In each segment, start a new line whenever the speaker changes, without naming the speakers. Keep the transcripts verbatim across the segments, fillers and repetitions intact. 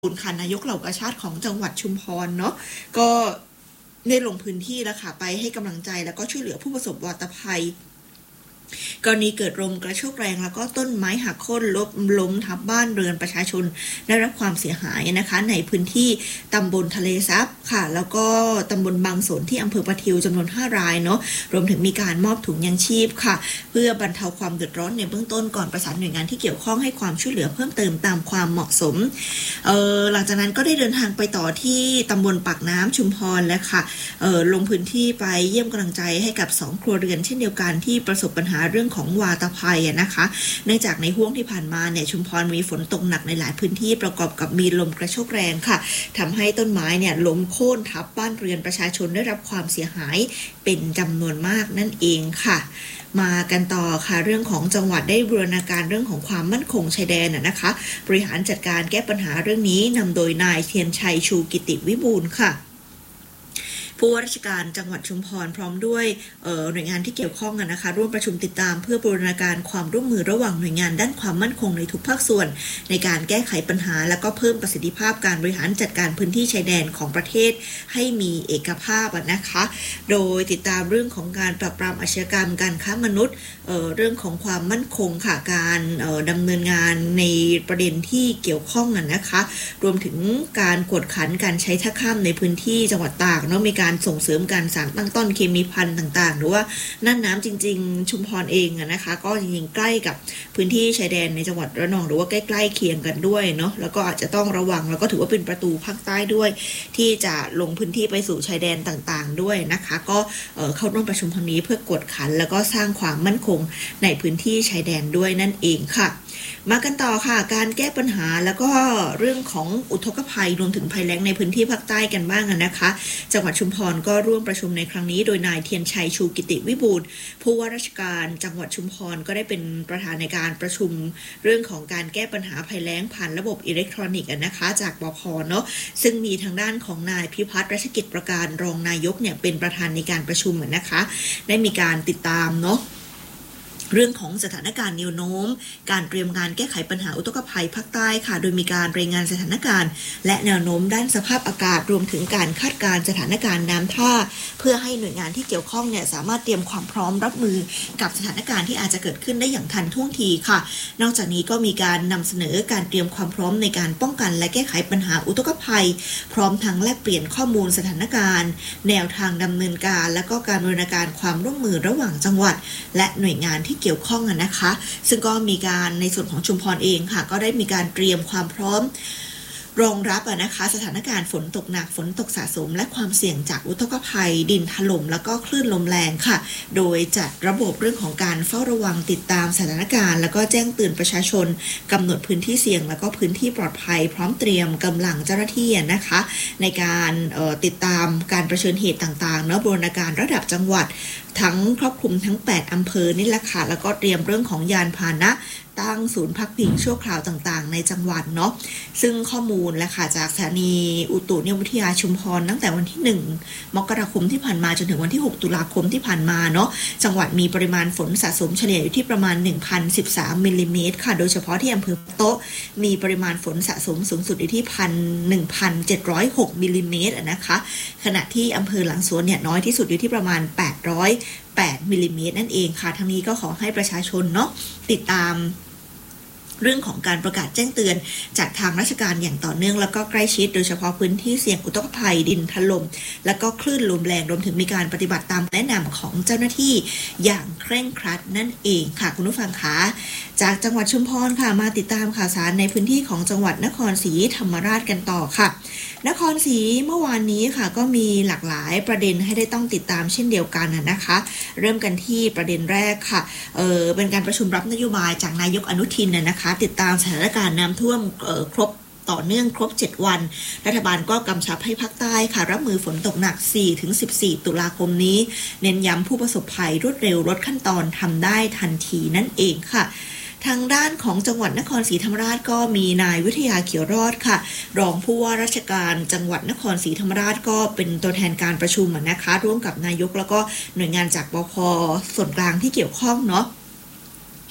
คุณค่ะนายกเหล่ากาชาดของจังหวัดชุมพรเนาะก็ได้ลงพื้นที่แล้วค่ะไปให้กำลังใจแล้วก็ช่วยเหลือผู้ประสบวาตภัยกรณีเกิดลมกระโชกแรงแล้วก็ต้นไม้หักโค่นล้มล้มทับบ้านเรือนประชาชนได้รับความเสียหายนะคะในพื้นที่ตำบลทะเลซับค่ะแล้วก็ตำบลบางสนที่อำเภอประทิวจำนวนห้ารายเนาะรวมถึงมีการมอบถุงยังชีพค่ะเพื่อบรรเทาความเดือดร้อนในเบื้องต้นก่อนประสานหน่วยงานที่เกี่ยวข้องให้ความช่วยเหลือเพิ่มเติมตามความเหมาะสมเอ่อหลังจากนั้นก็ได้เดินทางไปต่อที่ตำบลปากน้ำชุมพรและค่ะเอ่อลงพื้นที่ไปเยี่ยมกำลังใจให้กับสองครัวเรือนเช่นเดียวกันที่ประสบปัญหาเรื่องของวาตภัยนะคะเนื่องจากในห้วงที่ผ่านมาเนี่ยชุมพรมีฝนตกหนักในหลายพื้นที่ประกอบกับมีลมกระโชกแรงค่ะทำให้ต้นไม้เนี่ยล้มโค่นทับบ้านเรือนประชาชนได้รับความเสียหายเป็นจำนวนมากนั่นเองค่ะมากันต่อค่ะเรื่องของจังหวัดได้บูรณาการเรื่องของความมั่นคงชายแดนนะคะบริหารจัดการแก้ปัญหาเรื่องนี้นำโดยนายเทียนชัยชูกิติวิบูลย์ค่ะผู้ว่าราชการจังหวัดชุมพรพร้อมด้วยหน่วยงานที่เกี่ยวข้องกันนะคะร่วมประชุมติดตามเพื่อบูรณาการความร่วมมือระหว่างหน่วยงานด้านความมั่นคงในทุกภาคส่วนในการแก้ไขปัญหาและก็เพิ่มประสิทธิภาพการบริหารจัดการพื้นที่ชายแดนของประเทศให้มีเอกภาพนะคะโดยติดตามเรื่องของการปราบปรามอาชญากรรมการค้ามนุษย์ เ, เรื่องของความมั่นคงค่ะการดำเนินงานในประเด็นที่เกี่ยวข้องกันนะคะรวมถึงการกวดขันการใช้ท่าข้ามในพื้นที่จังหวัดตากเนาะมีการส่งเสริมการสารตั้งต้นเคมีพันธุ์ต่างๆหรือว่าน่านน้ำจริงๆชุมพรเองนะคะก็จริงๆใกล้กับพื้นที่ชายแดนในจังหวัดระนองหรือว่าใกล้ๆเคียงกันด้วยเนาะแล้วก็อาจจะต้องระวังแล้วก็ถือว่าเป็นประตูภาคใต้ด้วยที่จะลงพื้นที่ไปสู่ชายแดนต่างๆด้วยนะคะก็เข้าร่วมประชุมครั้งนี้เพื่อกวดขันแล้วก็สร้างความมั่นคงในพื้นที่ชายแดนด้วยนั่นเองค่ะมากันต่อค่ะการแก้ปัญหาแล้วก็เรื่องของอุทกภัยรวมถึงภัยแล้งในพื้นที่ภาคใต้กันบ้างนะคะจังหวัดชุมพรก็ร่วมประชุมในครั้งนี้โดยนายเทียนชัยชูกิติวิบูลย์ผู้ว่าราชการจังหวัดชุมพรก็ได้เป็นประธานในการประชุมเรื่องของการแก้ปัญหาภัยแล้งผ่านระบบอิเล็กทรอนิกส์นะคะจากบพ.เนาะซึ่งมีทางด้านของนายพิพัฒน์รัชกิจประการรองนายกเนี่ยเป็นประธานในการประชุมนะคะได้มีการติดตามเนาะเรื่องของสถานการณ์แนวโน้มการเตรียมการแก้ไขปัญหาอุทกภัยภาคใต้ค่ะโดยมีการรายงานสถานการณ์และแนวโน้มด้านสภาพอากาศรวมถึงการคาดการณ์สถานการณ์น้ำท่าเพื่อให้หน่วยงานที่เกี่ยวข้องเนี่ยสามารถเตรียมความพร้อมรับมือกับสถานการณ์ที่อาจจะเกิดขึ้นได้อย่างทันท่วงทีค่ะนอกจากนี้ก็มีการนำเสนอการเตรียมความพร้อมในการป้องกันและแก้ไขปัญหาอุทกภัยพร้อมทั้งแลกเปลี่ยนข้อมูลสถานการณ์แนวทางดำเนินการและก็การบูรณาการความร่วมมือระหว่างจังหวัดและหน่วยงานที่เกี่ยวข้องนะคะซึ่งก็มีการในส่วนของชุมพรเองค่ะก็ได้มีการเตรียมความพร้อมรองรับนะคะสถานการณ์ฝนตกหนักฝนตกสะสมและความเสี่ยงจากอุทกภัยดินถล่มแล้วก็คลื่นลมแรงค่ะโดยจัดระบบเรื่องของการเฝ้าระวังติดตามสถานการณ์แล้วก็แจ้งเตือนประชาชนกำหนดพื้นที่เสี่ยงแล้วก็พื้นที่ปลอดภัยพร้อมเตรียมกำลังเจ้าหน้าที่นะคะในการติดตามการเผชิญเหตุต่างๆเนาะบูรณาการระดับจังหวัดทั้งครอบคลุมทั้งแปดอำเภอนี่แหละค่ะแล้วก็เตรียมเรื่องของยานพาหนะตั้งศูนย์พักพิงชั่วคราวต่างๆในจังหวัดเนาะซึ่งข้อมูลและค่ะจากสถานีอุตุนิยมวิทยาชุมพรตั้งแต่วันที่หนึ่งมกราคมที่ผ่านมาจนถึงวันที่หกตุลาคมที่ผ่านมาเนาะจังหวัดมีปริมาณฝนสะสมเฉลี่ยอยู่ที่ประมาณ หนึ่งพันสิบสาม มิลลิเมตรค่ะโดยเฉพาะที่อำเภอโต๊ะมีปริมาณฝนสะสมสูงสุดอยู่ที่ หนึ่งพันเจ็ดร้อยหก มิลลิเมตรนะคะขณะที่อำเภอหลังสวนเนี่ยน้อยที่สุดอยู่ที่ประมาณแปดร้อยแปดมิลลิเมตรนั่นเองค่ะทั้งนี้ก็ขอให้ประชาชนเนาะติดตามเรื่องของการประกาศแจ้งเตือนจากทางราชการอย่างต่อเนื่องแล้วก็ใกล้ชิดโดยเฉพาะพื้นที่เสี่ยงอุทกภัยดินถล่มแล้วก็คลื่นลมแรงรวมถึงมีการปฏิบัติตามแนะนำของเจ้าหน้าที่อย่างเคร่งครัดนั่นเองค่ะคุณผู้ฟังคะจากจังหวัดชุมพรค่ะมาติดตามข่าวสารในพื้นที่ของจังหวัดนครศรีธรรมราชกันต่อค่ะนครศรีเมื่อวานนี้ค่ะก็มีหลากหลายประเด็นให้ได้ต้องติดตามเช่นเดียวกันนะคะเริ่มกันที่ประเด็นแรกค่ะเออเป็นการประชุมรับนโยบายจากนายกอนุทินนะคะติดตามสถานการณ์น้ำท่วมครบต่อเนื่องครบเจ็ดวันรัฐบาลก็กำชับให้ภาคใต้ค่ะรับมือฝนตกหนัก สี่ถึงสิบสี่ ตุลาคมนี้เน้นย้ำผู้ประสบภัยรวดเร็วลดขั้นตอนทำได้ทันทีนั่นเองค่ะทางด้านของจังหวัดนครศรีธรรมราชก็มีนายวิทยาเขียวรอดค่ะรองผู้ว่าราชการจังหวัดนครศรีธรรมราชก็เป็นตัวแทนการประชุมนะคะร่วมกับนายกแล้วก็หน่วยงานจากบพ.ส่วนกลางที่เกี่ยวข้องเนาะ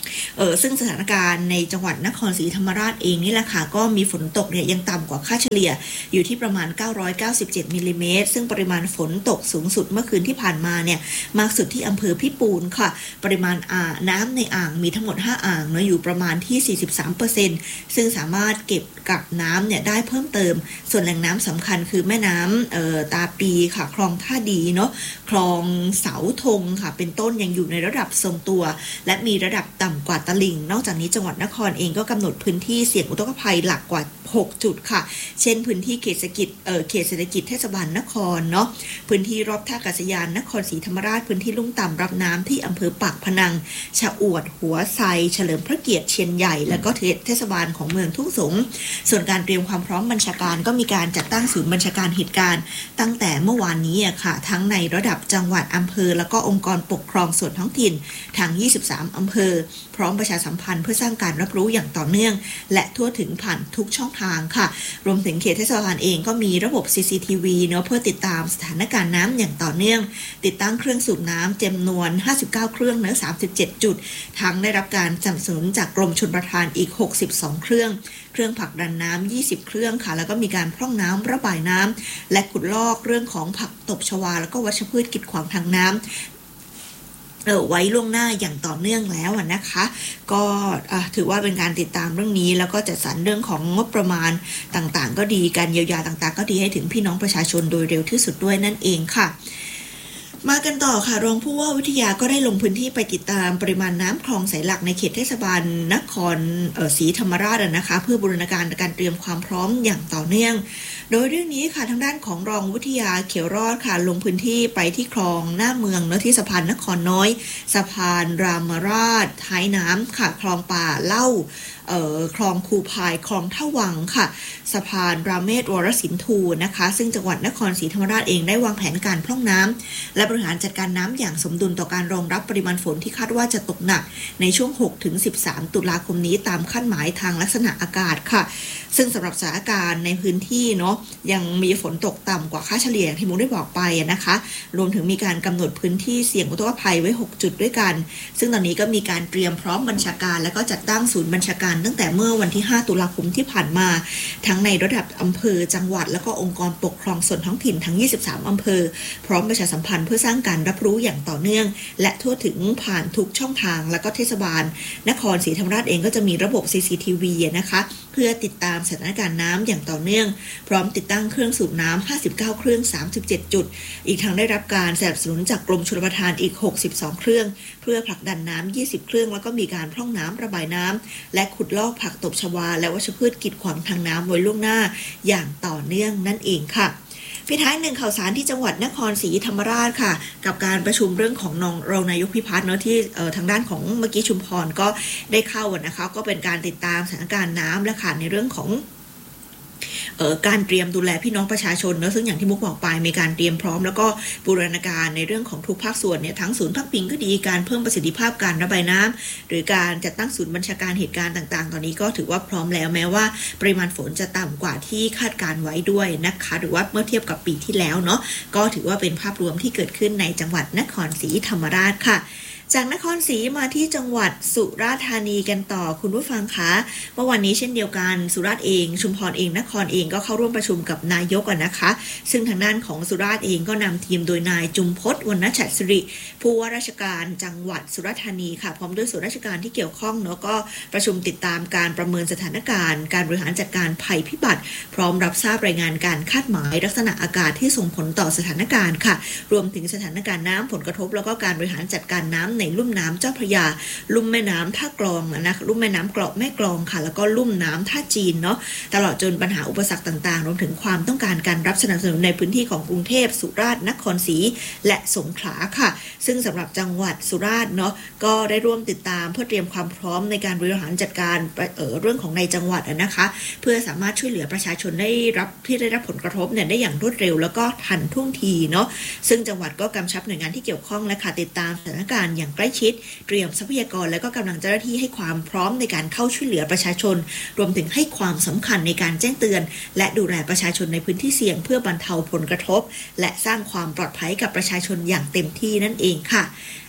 เออซึ่งสถานการณ์ในจังหวัดนครศรีธรรมราชเองนี่แหละค่ะก็มีฝนตกเนี่ยยังต่ำกว่าค่าเฉลี่ยอยู่ที่ประมาณเก้าร้อยเก้าสิบเจ็ดมิลลิเมตรซึ่งปริมาณฝนตกสูงสุดเมื่อคืนที่ผ่านมาเนี่ยมากสุดที่อำเภอพิปูนค่ะปริมาณอ่าน้ำในอ่างมีทั้งหมดห้าอ่างเนาะอยู่ประมาณที่ สี่สิบสามเปอร์เซ็นต์ ซึ่งสามารถเก็บกักน้ำเนี่ยได้เพิ่มเติมส่วนแหล่งน้ำสำคัญคือแม่น้ำเอ่อตาปีค่ะคลองท่าดีเนาะคลองเสาธงค่ะเป็นต้นยังอยู่ในระดับทรงตัวและมีระดับต่ำกว่าตลิ่งนอกจากนี้จังหวัดนครเองก็กำหนดพื้นที่เสี่ยงอุทกภัยหลักกว่าหกจุดค่ะเช่นพื้นที่เขตเศรษฐกิจเอ่อเขตเศรษฐกิจเทศบาลนครเนาะพื้นที่รอบท่าอากาศยานนครศรีธรรมราชพื้นที่ลุ่มต่ำรับน้ำที่อำเภอปากพนังชะอวดหัวไซเฉลิมพระเกียรติเชียนใหญ่และก็เทศบาลของเมืองทุ่งสงส่วนการเตรียมความพร้อมบัญชาการก็มีการจัดตั้งศูนย์บัญชาการเหตุการณ์ตั้งแต่เมื่อวานนี้ค่ะทั้งในระดับจังหวัดอำเภอแล้วก็องค์กรปกครองส่วนท้องถิ่นทางยี่สิบสามอำเภอพร้อมประชาสัมพันธ์เพื่อสร้างการรับรู้อย่างต่อเนื่องและทั่วถึงผ่านทุกช่องทางค่ะรวมถึงเขตเทศบาลเองก็มีระบบ ซี ซี ที วี เนาะเพื่อติดตามสถานการณ์น้ำอย่างต่อเนื่องติดตั้งเครื่องสูบน้ำจำนวนห้าสิบเก้าเครื่องเนื้อสามสิบเจ็ดจุดทั้งได้รับการสนับสนุนจากกรมชลประทานอีกหกสิบสองเครื่องเครื่องผลักดันน้ำยี่สิบเครื่องค่ะแล้วก็มีการพร่องน้ำระบายน้ำและขุดลอกเรื่องของผักตบชวาแล้วก็วัชพืชกีดขวางทางน้ำเออไว้ล่วงหน้าอย่างต่อเนื่องแล้วนะคะก็ถือว่าเป็นการติดตามเรื่องนี้แล้วก็จัดสรรเรื่องของงบประมาณต่างๆก็ดีการเยียวยาต่างๆก็ดีให้ถึงพี่น้องประชาชนโดยเร็วที่สุดด้วยนั่นเองค่ะมากันต่อค่ะรองผู้ว่าวิทยาก็ได้ลงพื้นที่ไปติดตามปริมาณน้ำคลองสายหลักในเขตเทศบาลนครศรีธรรมราชนะคะเพื่อบูรณาการการเตรียมความพร้อมอย่างต่อเนื่องโดยเรื่องนี้ค่ะทางด้านของรองวิทยาเขียวรอดค่ะลงพื้นที่ไปที่คลองหน้าเมืองเนื้อที่สะพานนครน้อยสะพานรามราชท้ายน้ำค่ะคลองป่าเล่าเอ่อคลองคูพายคลองท่าวังค่ะสะพานราเมศวรสินทูนะคะซึ่งจังหวัดนครศรีธรรมราชเองได้วางแผนการพร่องน้ำและบริหารจัดการน้ำอย่างสมดุลต่อการรองรับปริมาณฝนที่คาดว่าจะตกหนักในช่วง หกถึงสิบสาม ตุลาคมนี้ตามขั้นหมายทางลักษณะอากาศค่ะซึ่งสำหรับสถานการณ์ในพื้นที่เนาะยังมีฝนตกต่ำกว่าค่าเฉลี่ยที่มุกได้บอกไปนะคะรวมถึงมีการกำหนดพื้นที่เสี่ยงอุทกภัยไว้หกจุดด้วยกันซึ่งตอนนี้ก็มีการเตรียมพร้อมบัญชาการและก็จัดตั้งศูนย์บัญชาการตั้งแต่เมื่อวันที่ห้าตุลาคมที่ผ่านมาทั้งในระดับอำเภอจังหวัดและก็องค์กรปกครองส่วนท้องถิ่นทั้งยี่สิบสามอำเภอพร้อมประชาสัมพันธ์เพื่อสร้างการรับรู้อย่างต่อเนื่องและทั่วถึงผ่านทุกช่องทางและก็เทศบาลนครศรีธรรมราชเองก็จะมีระบบ ซี ซี ที วี นะคะเพื่อติดตามสถานการณ์น้ำอย่างต่อเนื่องพร้อมติดตั้งเครื่องสูบน้ำห้าสิบเก้าเครื่องสามสิบเจ็ดจุดอีกทั้งได้รับการสนับสนุนจากกรมชลประทานอีกหกสิบสองเครื่องเพื่อผลักดันน้ำยี่สิบเครื่องแล้วก็มีการพร่องน้ำระบายน้ำและขุดลอกผักตบชวาและวัชพืชกีดขวางทางน้ำไว้ล่วงหน้าอย่างต่อเนื่องนั่นเองค่ะปิดท้ายหนึ่งข่าวสารที่จังหวัดนครศรีธรรมราชค่ะกับการประชุมเรื่องของนองรองนายกพิพัฒน์เนาะที่ทางด้านของเมื่อกี้ชุมพรก็ได้เข้านะคะก็เป็นการติดตามสถานการณ์น้ำและค่ะในเรื่องของการเตรียมดูแลพี่น้องประชาชนเนอะซึ่งอย่างที่มุกบอกไปมีการเตรียมพร้อมแล้วก็บูรณาการในเรื่องของทุกภาคส่วนเนี่ยทั้งศูนย์พักพิงก็ดีการเพิ่มประสิทธิภาพการระบายน้ำหรือการจัดตั้งศูนย์บัญชาการเหตุการณ์ต่างๆตอนนี้ก็ถือว่าพร้อมแล้วแม้ว่าปริมาณฝนจะต่ำกว่าที่คาดการไว้ด้วยนะคะหรือว่าเมื่อเทียบกับปีที่แล้วเนาะก็ถือว่าเป็นภาพรวมที่เกิดขึ้นในจังหวัดนครศรีธรรมราชค่ะจากนครศรีมาที่จังหวัดสุราษฎร์ธานีกันต่อคุณผู้ฟังคะเมื่อวันนี้เช่นเดียวกันสุราษฎร์เองชุมพรเองนครเองก็เข้าร่วมประชุมกับนายกนะคะซึ่งทางด้านของสุราษฎร์เองก็นำทีมโดยนายจุมพจน์วรรณฉัตรสิริผู้ว่าราชการจังหวัดสุราษฎร์ธานีค่ะพร้อมด้วยส่วนราชการที่เกี่ยวข้องเนาะก็ประชุมติดตามการประเมินสถานการณ์การบริหารจัดการภัยพิบัติพร้อมรับทราบรายงานการคาดหมายลักษณะอากาศที่ส่งผลต่อสถานการณ์ค่ะรวมถึงสถานการณ์น้ำผลกระทบแล้วก็การบริหารจัดการน้ำในลุ่มน้ำเจ้าพระยาลุ่มแม่น้ำท่ากลองนะลุ่มแม่น้ำเกราะแม่กลองค่ะแล้วก็ลุ่มน้ำท่าจีนเนาะตลอดจนปัญหาอุปสรรคต่างๆรวมถึงความต้องการการรับสนับสนุนในพื้นที่ของกรุงเทพสุราษฎร์นครศรีและสงขลาค่ะซึ่งสำหรับจังหวัดสุราษฎร์เนาะก็ได้ร่วมติดตามเพื่อเตรียมความพร้อมในการบริหารจัดการเอ่อเรื่องของในจังหวัดนะคะเพื่อสามารถช่วยเหลือประชาชนได้รับที่ได้รับผลกระทบเนี่ยได้อย่างรวดเร็วแล้วก็ทันท่วงทีเนาะซึ่งจังหวัดก็กำชับหน่วยงานที่เกี่ยวข้องและค่ะติดตามสถานการณ์อย่างใกล้ชิดเตรียมทรัพยากรและก็กำลังเจ้าหน้าที่ให้ความพร้อมในการเข้าช่วยเหลือประชาชนรวมถึงให้ความสำคัญในการแจ้งเตือนและดูแลประชาชนในพื้นที่เสี่ยงเพื่อบรรเทาผลกระทบและสร้างความปลอดภัยกับประชาชนอย่างเต็มที่นั่นเองค่ะ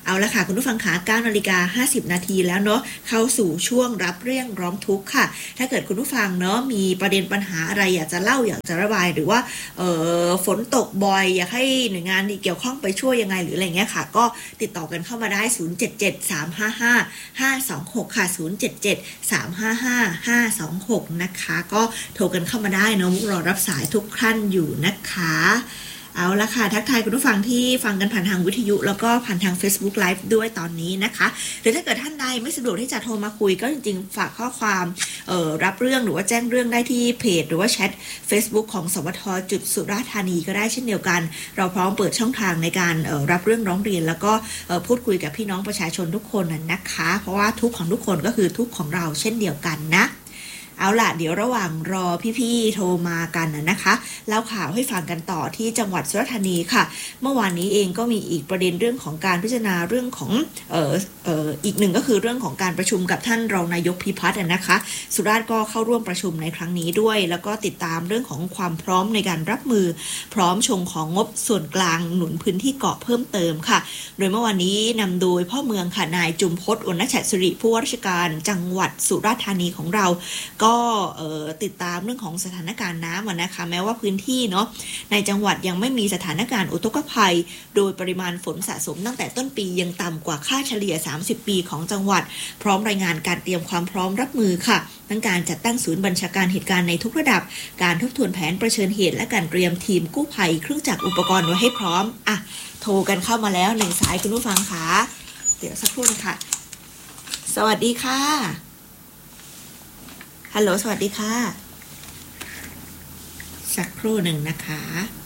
เอาละค่ะคุณผู้ฟังขาเก้านาฬิกาห้าสิบนาทีแล้วเนาะเข้าสู่ช่วงรับเรื่องร้องทุกข์ค่ะถ้าเกิดคุณผู้ฟังเนาะมีประเด็นปัญหาอะไรอยากจะเล่าอยากจะระบายหรือว่าเอ่อฝนตกบ่อยอยากให้หน่วยงานที่เกี่ยวข้องไปช่วยยังไงหรืออะไรเงี้ยค่ะก็ติดต่อกันเข้ามาได้ศูนย์ เจ็ด เจ็ด สาม ห้า ห้า ห้า สอง หกค่ะศูนย์ เจ็ด เจ็ด สาม ห้า ห้า ห้า สอง หกนะคะก็โทรกันเข้ามาได้เนาะมุกรอรับสายทุกท่านอยู่นะคะเอาละค่ะทักทายคุณผู้ฟังที่ฟังกันผ่านทางวิทยุแล้วก็ผ่านทาง Facebook Live ด้วยตอนนี้นะคะหรือถ้าเกิดท่านใดไม่สะดวกที่จะโทรมาคุยก็จริงๆฝากข้อความเอ่อรับเรื่องหรือว่าแจ้งเรื่องได้ที่เพจหรือว่าแชท Facebook ของสวทจุดสุราษฎร์ธานีก็ได้เช่นเดียวกันเราพร้อมเปิดช่องทางในการเอ่อรับเรื่องร้องเรียนแล้วก็เอ่อพูดคุยกับพี่น้องประชาชนทุกคนนะคะเพราะว่าทุกของทุกคนก็คือทุกของเราเช่นเดียวกันนะเอาล่ะเดี๋ยวระหว่างรอพี่ๆโทรมากันนะคะเล่าข่าวให้ฟังกันต่อที่จังหวัดสุราษฎร์ธานีค่ะเมื่อวานนี้เองก็มีอีกประเด็นเรื่องของการพิจารณาเรื่องของเอ่อเอ่ออีกหนึ่งก็คือเรื่องของการประชุมกับท่านรองนายกพิพัฒน์นะคะสุราษฎร์ก็เข้าร่วมประชุมในครั้งนี้ด้วยแล้วก็ติดตามเรื่องของความพร้อมในการรับมือพร้อมชงของงบส่วนกลางหนุนพื้นที่เกาะเพิ่มเติมค่ะโดยเมื่อวานนี้นำโดยพ่อเมืองค่ะนายจุมพจน์อนัชชสิริผู้ว่าราชการจังหวัดสุราษฎร์ธานีของเราก็ติดตามเรื่องของสถานการณ์น้ำนะคะแม้ว่าพื้นที่เนาะในจังหวัดยังไม่มีสถานการณ์อุทกภัยโดยปริมาณฝนสะสมตั้งแต่ต้นปียังต่ำกว่าค่าเฉลี่ยสามสิบปีของจังหวัดพร้อมรายงานการเตรียมความพร้อมรับมือค่ะทั้งการจัดตั้งศูนย์บัญชาการเหตุการณ์ในทุกระดับการทบทวนแผนเผชิญเหตุและการเตรียมทีมกู้ภัยเครื่องจักรอุปกรณ์ไว้ให้พร้อมอ่ะโทรกันเข้ามาแล้วหนึ่งสายคุณผู้ฟังค่ะเดี๋ยวสักครู่ค่ะสวัสดีค่ะฮัลโหลสวัสดีค่ะสักครู่หนึ่งนะคะ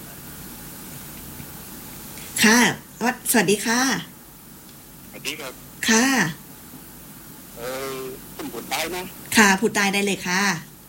ค่ะสวัสดีค่ะ
สวัสดีครับ
ค่ะ
เออคุณผู้ตายนะ
ค่ะผู้ตายได้เลยค่ะ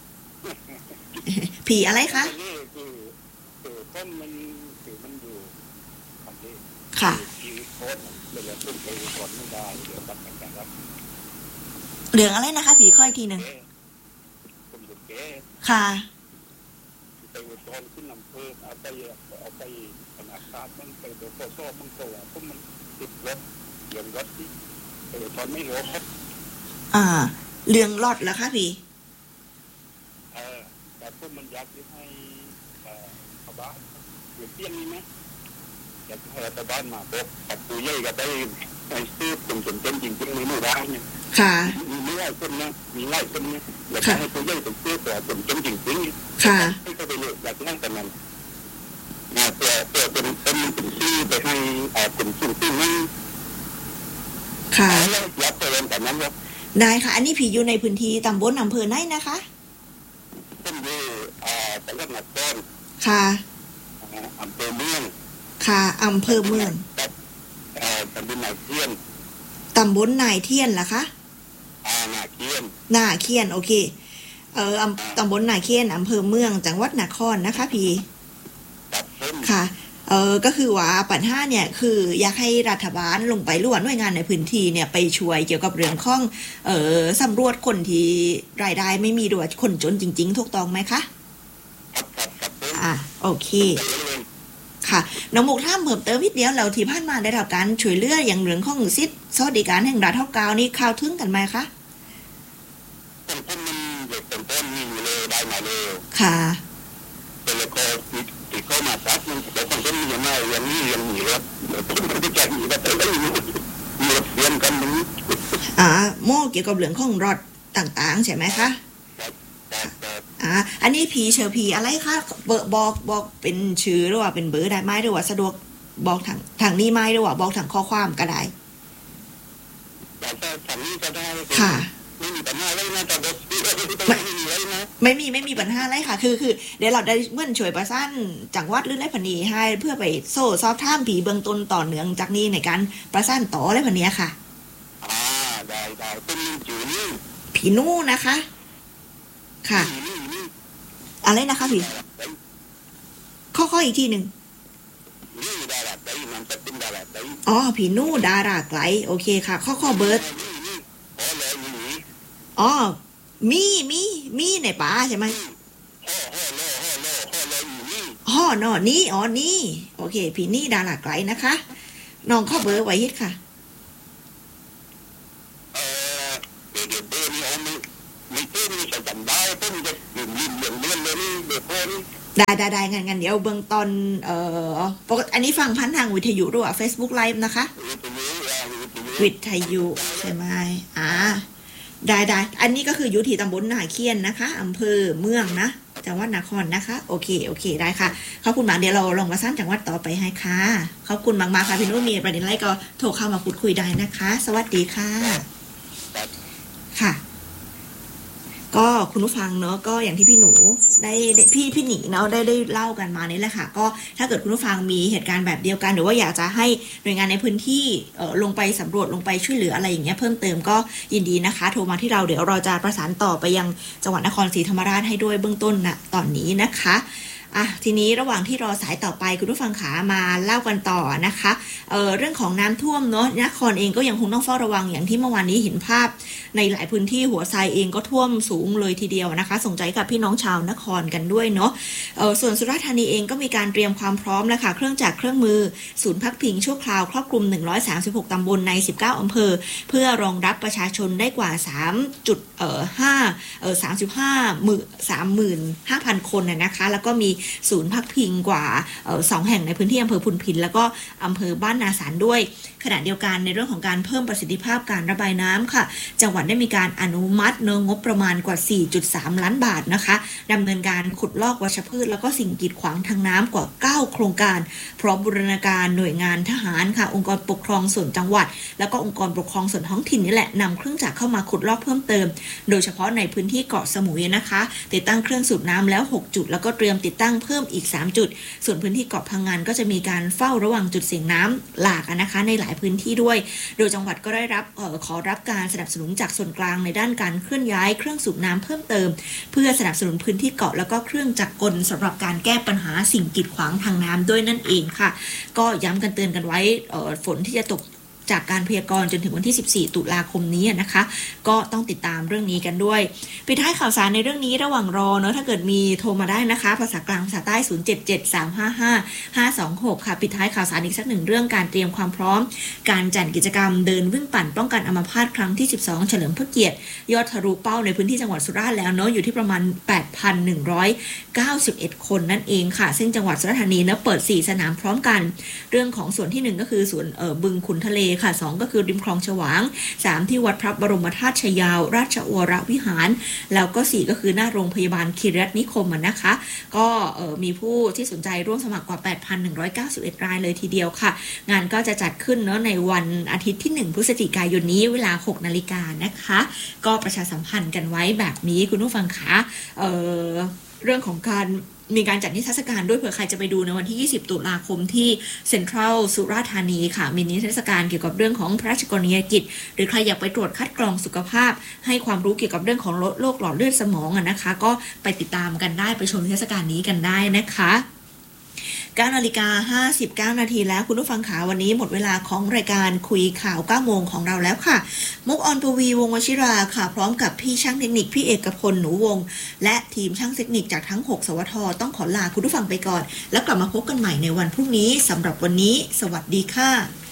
ผีอะไรคะ
คือคือต้นมันคือมันอยู่ทำได้
ค่ะ
ผีโคตรเลยแล้วขึ้นไปก่อนไม่ได้เดี๋ยวตัดกันครับ
เหลืองอะไรนะคะผีค่อยทีหนึ่ง
คุณผู้แก่
ค่ะ
ไปอุทธรณ์ขึ้นลำเพิ่มเอาไปเอาไปธนาคารมันไปโดนโซ่มันโซ่พวกมันติดรถเรื่องรถที่ไปอุทธรณ์ไม่รู้ครับ
อ่าเรื่องรถแล้วคะพี่
เออแต่พวกมันอยากให้เอ่อชาวบ้านเปลี่ยนเปลี่ยนนี่ไหมอยากให้ชาวบ้านมาบอกกับผู้ใหญ่ก็ได้ไปซื้อเป็นสมเป็นจริงๆในหมู่บ้านเนี่ย
ค่ะ
มีมีไล่คนนะมีไล่คนนะอยากให้ผู้ใหญ่เป็นซื้อตัวเป็นจริงจริงๆ
ค่ะ
ให้ก็ไปเลยอยากให้แต่นั้นมาเพื่อเพื่อเป็นเป็นเป็นซื้อไปให้อ่าเป็นสิ่งที่นั่น
ค่ะ
แล้วอยากจะเรียนแต่นั้นว่า
ได้ค่ะอันนี้ผีอยู่ในพื้นที่ตำบลอำเภอไหนนะคะ
ต้นอยู่อ่าจังหวัดนคร
ค่ะ
อำเภอเมือง
ค่ะอำเภอเมือง
เอ่อตำบลนาเคียน
ตำบลนายเทียนเหรอคะ
อ่านาเคียน
นาเคียนโอเคเออตำบลนาเคียนอำเภอเมืองจังหวัดนครนะคะพี่ค่ะเออก็คือว่าปัญหาเนี่ยคืออยากให้รัฐบาลลงไปร่วมหน่วยงานในพื้นที่เนี่ยไปช่วยเกี่ยวกับเรื่องของเออสำรวจคนที่รายได้ไม่มีด้วยคนจนจริงๆถูกต้องไหมคะอ่ะโอเคค่ะน้องมุกท่ามเพิ่มเติมนิดเดียวแล้วที่ผ่านมาได้รับการช่วยเหลืออย่างเรื่องของสิทธิสวัสดิการแห่งรัฐเท่าเก่านี่ข่าวถึงกันไหมคะ
ต้นต้นมันเด็กต้นต้นมีอยู่เลยได้มาเลย
ค่ะ
แต่ละคนติดเข้ามาซักมันแต่ต้นต้นมีอย่างไรอย่างนี้อย่างนี้แล้วต้นมันจะแก่มีแต่ได้มีมีเรียนกันนี้
อ่าโม่เกี่ยวกับเรื่องของรถต่างๆใช่ไหมคะอ่าอันนี้ผีเชอผีอะไรคะเบอร์บอกบอกเป็นชื่อหรือว่าเป็นเบอร์ได้ไหมหรือว่าสะดวกบอกทางทางนี้ไหมหรือว่าบอกทางข้อความก็ได้
แต่ทางนี้ก็ได้
ค่ะ
ไม่มีปัญหาอะไรนะแต่บอกไม่มีอะไรนะ
ไม่มีไม่มีปัญหาอะไรค่ะคือคือเดี๋ยวเราได้เมื่อช่วยประสานจังหวัดหรือไรพันนี้ให้เพื่อไปโซ่ซอฟท่ามผีเบื้องต้นต่อเนื่องจากนี้ในการประสานต่อไรพันนี้ค่ะ
อ่าได้ได้เป็นจื่อนี่
ผีนู่นะคะค่ะอะไรนะคะพี่ข้อๆอีกทีหนึ่งอ๋อผีนู่ดาราไกลโอเคค่ะข้อข้อเบิร์ดอ๋อมีมีมีในป่าใช่ไหมห่อนอนี่อ๋อนี่โอเคผีนี่ดาราไกลนะคะน้องข้อเบิร์ดไว้ฮิตค่ะได้ได้ได้งั้นงั้นเดี๋ยวเบื้องต้นเอ่อปกติอันนี้ฟังผ่านทางวิทยุหรือว่า Facebook Live นะคะวิทยุใช่ไหมอ่าได้ได้อันนี้ก็คืออยู่ที่ตำบลนาเคียนนะคะอำเภอเมืองนะจังหวัดนครนะคะโอเคโอเคได้ค่ะขอบคุณมากเดี๋ยวเราลองประสานจังหวัดต่อไปให้ค่ะขอบคุณมากๆค่ะพี่นุ่มมีประเด็นอะไรก็โทรเข้ามาพูดคุยได้นะคะสวัสดีค่ะค่ะก็คุณผู้ฟังเนาะก็อย่างที่พี่หนูได้พี่พี่หนีเนาะได้ได้เล่ากันมานี่แหละค่ะก็ถ้าเกิดคุณผู้ฟังมีเหตุการณ์แบบเดียวกันหรือว่าอยากจะให้หน่วยงานในพื้นที่เอ่อลงไปสำรวจลงไปช่วยเหลืออะไรอย่างเงี้ยเพิ่มเติมก็ยินดีนะคะโทรมาที่เราเดี๋ยวเราจะประสานต่อไปยังจังหวัดนครศรีธรรมราชให้ด้วยเบื้องต้นนะตอนนี้นะคะอ่ะทีนี้ระหว่างที่รอสายต่อไปคุณผู้ฟังขามาเล่ากันต่อนะคะเอ่อเรื่องของน้ำท่วมเนาะนครเองก็ยังคงต้องเฝ้าระวังอย่างที่เมื่อวานนี้เห็นภาพในหลายพื้นที่หัวไซเองก็ท่วมสูงเลยทีเดียวนะคะส่งใจกับพี่น้องชาวนครกันด้วยเนาะเอ่อส่วนสุราษฎร์ธานีเองก็มีการเตรียมความพร้อมแล้วค่ะเครื่องจักรเครื่องมือศูนย์พักพิงชั่วคราวครอบคลุมหนึ่งร้อยสามสิบหกตำบลในสิบเก้าอำเภอเพื่อรองรับประชาชนได้กว่า3จุดเอ่อ5เอ่อสามสิบห้าหมื่น สามหมื่นห้าพัน คนน่ะนะคะแล้วก็มีศูนย์พักพิงกว่าเอ่อสองแห่งในพื้นที่อำเภอพุนพินแล้วก็อำเภอบ้านนาสารด้วยขณะเดียวกันในเรื่องของการเพิ่มประสิทธิภาพการระบายน้ำค่ะจังหวัดได้มีการอนุมัติเงินงบประมาณกว่า สี่จุดสาม ล้านบาทนะคะดำเนินการขุดลอกวัชพืชแล้วก็สิ่งกีดขวางทางน้ำกว่าเก้าโครงการพร้อมบูรณาการหน่วยงานทหารค่ะองค์กรปกครองส่วนจังหวัดแล้วก็องค์กรปกครองส่วนท้องถิ่นนี่แหละนำเครื่องจักรเข้ามาขุดลอกเพิ่มเติมโดยเฉพาะในพื้นที่เกาะสมุยนะคะติดตั้งเครื่องสูบน้ำแล้วหกจุดแล้วก็เตรียมติดตั้งเพิ่มอีกสามจุดส่วนพื้นที่เกาะพังงานก็จะมีการเฝ้าระวังจุดเสี่ยงน้ำหลากนะคะในหลายพื้นที่ด้วยโดยจังหวัดก็ได้รับเอ่อขอรับการสนับสนุนจากส่วนกลางในด้านการเคลื่อนย้ายเครื่องสูบน้ำเพิ่มเติมเพื่อสนับสนุนพื้นที่เกาะแล้วก็เครื่องจักรกลสำหรับการแก้ปัญหาสิ่งกีดขวางทางน้ำด้วยนั่นเองค่ะก็ย้ำกันเตือนกันไว้เอ่อฝนที่จะตกจากการพยากรณ์จนถึงวันที่สิบสี่ตุลาคมนี้นะคะก็ต้องติดตามเรื่องนี้กันด้วยปิดท้ายข่าวสารในเรื่องนี้ระหว่างรอเนอะถ้าเกิดมีโทรมาได้นะคะภาษากลางภาษาใต้ศูนย์ เจ็ด เจ็ด สาม ห้า ห้า ห้า สอง หกค่ะปิดท้ายข่าวสารอีกสักหนึ่งเรื่องการเตรียมความพร้อมการจัดกิจกรรมเดินวิ่งปั่นป้องกันอัมพาตครั้งที่สิบสองเฉลิมพระเกียรติยอดทะลุเป้าในพื้นที่จังหวัดสุราษฎร์แล้วเนอะอยู่ที่ประมาณ แปดพันหนึ่งร้อยเก้าสิบเอ็ด คนนั่นเองค่ะซึ่งจังหวัดสุราษฎร์ธานีเนอะเปิดสี่สนามพร้อมกันเรื่องของส่วนที่หนึ่งก็คือส่วนเอ่อบึงขุนทะเลค่ะสองก็คือคลองฉวางสามที่วัดพระบรมธาตุชยาวราชวรวิหารแล้วก็สี่ก็คือหน้าโรงพยาบาลคีรีรัตน์นิคมนะคะก็มีผู้ที่สนใจร่วมสมัครกว่า แปดพันหนึ่งร้อยเก้าสิบเอ็ด รายเลยทีเดียวค่ะงานก็จะจัดขึ้นเนาะในวันอาทิตย์ที่หนึ่งพฤศจิกายนนี้เวลา หกนาฬิกานะคะก็ประชาสัมพันธ์กันไว้แบบนี้คุณผู้ฟังคะเอ่อเรื่องของการมีการจัดนิทรรศการด้วยเผื่อใครจะไปดูในวันที่ยี่สิบตุลาคมที่เซ็นทรัลสุราษฎร์ธานีค่ะมีนิทรรศการเกี่ยวกับเรื่องของพระราชกรณียกิจหรือใครอยากไปตรวจคัดกรองสุขภาพให้ความรู้เกี่ยวกับเรื่องของโรคหลอดเลือดสมองอะนะคะก็ไปติดตามกันได้ไปชมนิทรรศการนี้กันได้นะคะเก้านาฬิกาห้าสิบเก้านาทีแล้วคุณผู้ฟังขาวันนี้หมดเวลาของรายการคุยข่าวเก้าโมงของเราแล้วค่ะมุกออนปวีวงวชิราค่ะพร้อมกับพี่ช่างเทคนิคพี่เอกพลหนูวงและทีมช่างเทคนิคจากทั้งหกสวทต้องขอลาคุณผู้ฟังไปก่อนแล้วกลับมาพบกันใหม่ในวันพรุ่งนี้สำหรับวันนี้สวัสดีค่ะ